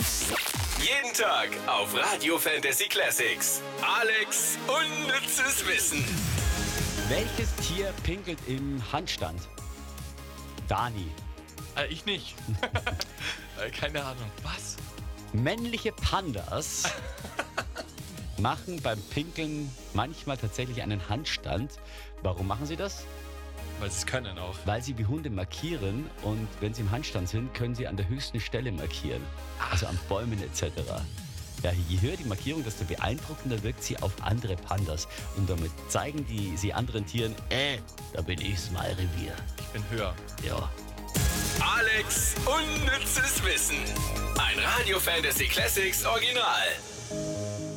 Jeden Tag auf Radio Fantasy Classics. Alex unnützes Wissen. Welches Tier pinkelt im Handstand? Dani. Ich nicht. Keine Ahnung. Was? Männliche Pandas machen beim Pinkeln manchmal tatsächlich einen Handstand. Warum machen sie das? Weil sie es können auch. Weil sie wie Hunde markieren und wenn sie im Handstand sind, können sie an der höchsten Stelle markieren. Also an Bäumen etc. Ja, je höher die Markierung, desto beeindruckender wirkt sie auf andere Pandas. Und damit zeigen sie anderen Tieren, da bin ich's, mein Revier. Ich bin höher. Ja. Alex unnützes Wissen. Ein Radio Fantasy Classics Original.